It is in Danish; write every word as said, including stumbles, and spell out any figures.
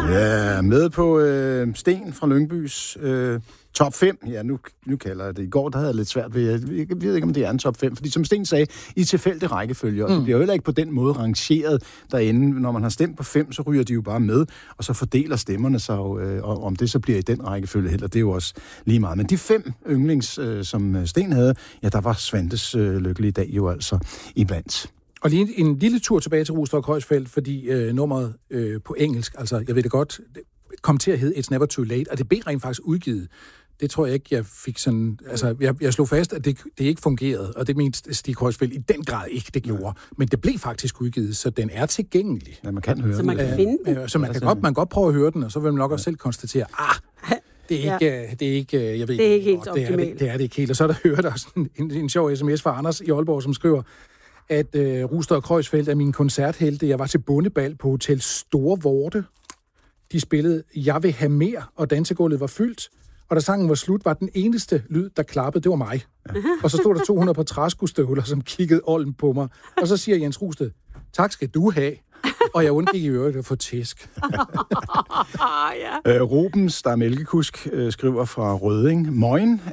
Ja, med på øh, Sten fra Lyngbys øh, top fem. Ja, nu, nu kalder jeg det. I går der havde jeg lidt svært ved, jeg, jeg ved ikke, om det er en top fem, fordi som Sten sagde, i tilfældig rækkefølge, og mm. det bliver jo heller ikke på den måde rangeret derinde. Når man har stemt på fem, så ryger de jo bare med, og så fordeler stemmerne sig jo, øh, og om det så bliver i den rækkefølge heller, det er jo også lige meget. Men de fem yndlings, øh, som Sten havde, ja, der var Svantes øh, lykkelige dag jo altså iblandt. Og lige en lille tur tilbage til Rustock Højsfeldt, fordi øh, nummeret øh, på engelsk, altså jeg ved det godt, kom til at hedde It's Never Too Late, og det blev rent faktisk udgivet. Det tror jeg ikke, jeg fik sådan... Altså, jeg, jeg slog fast, at det, det ikke fungerede, og det mente Stig Højsfeldt i den grad ikke, det gjorde. Men det blev faktisk udgivet, så den er tilgængelig. Ja, man kan høre så man kan den. finde den. Øh, så man kan, godt, man kan godt prøve at høre den, og så vil man nok også selv konstatere, ah, det er ikke, ja. det er ikke, jeg ved det er ikke helt godt, det er optimalt. det, det er det ikke helt. Og så er der hørt også en, en, en sjov sms fra Anders i Aalborg, som skriver, at øh, Rustock Højsfeldt er min koncerthelte. Jeg var til bondebal på Hotel Store Vorte. De spillede Jeg vil have mere, og dansegulvet var fyldt. Og da sangen var slut, var den eneste lyd, der klappede, det var mig. Ja. Og så stod der to hundrede på træskostøvler, som kiggede olden på mig. Og så siger Jens Rusted, tak skal du have. Og jeg undgik i øvrigt at få tæsk. ja. øh, Rubens, der er mælkekusk, øh, skriver fra Rødding. Moin,